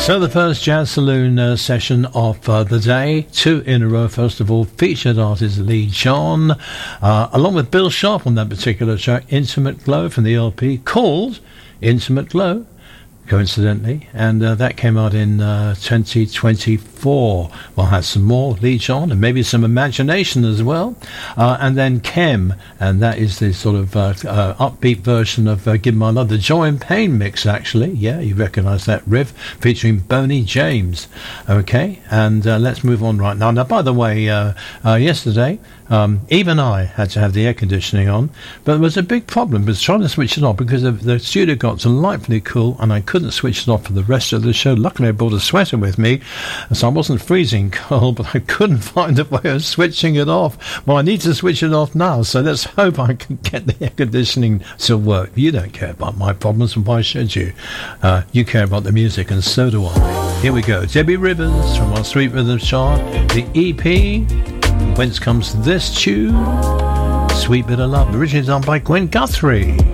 So the first Jazz Saloon session of the day, 2 in a row. First of all, featured artist Lee John, along with Bill Sharp on that particular track, Intimate Glow from the LP called Intimate Glow, coincidentally, and that came out in 2024. We'll have some more Lee John and maybe some Imagination as well, and then Kem, and that is the sort of upbeat version of Give My Love, the Joy and Pain mix, actually. Yeah, you recognise that riff, featuring Boney James. Okay, and let's move on right now. Now, by the way, yesterday, even I had to have the air conditioning on, but there was a big problem with trying to switch it off because the studio got delightfully cool and I couldn't switch it off for the rest of the show. Luckily, I brought a sweater with me, so I wasn't freezing cold, but I couldn't find a way of switching it off. Well, I need to switch it off now, so let's hope I can get the air conditioning to work. You don't care about my problems, and why should you? You care about the music, and so do I. Here we go. Debbie Rivers from our Sweet Rhythm chart, the EP. Whence comes this tune? Sweet Bit of Love, originally done by Gwen Guthrie.